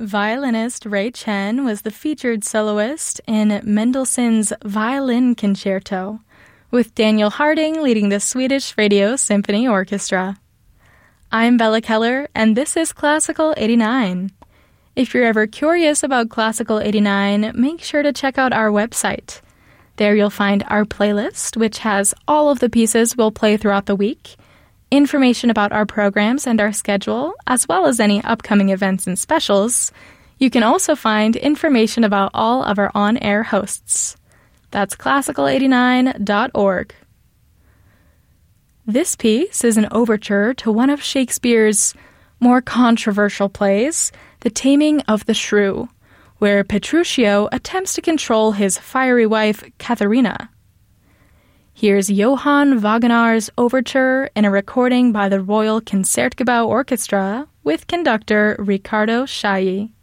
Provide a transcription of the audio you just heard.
Violinist Ray Chen was the featured soloist in Mendelssohn's Violin Concerto, with Daniel Harding leading the Swedish Radio Symphony Orchestra. I'm Bella Keller, and this is Classical 89. If you're ever curious about Classical 89, make sure to check out our website. There you'll find our playlist, which has all of the pieces we'll play throughout the week, information about our programs and our schedule, as well as any upcoming events and specials. You can also find information about all of our on-air hosts. That's classical89.org. This piece is an overture to one of Shakespeare's more controversial plays, The Taming of the Shrew, where Petruchio attempts to control his fiery wife, Katharina. Here's Johann Wagenaar's overture in a recording by the Royal Concertgebouw Orchestra with conductor Riccardo Chailly.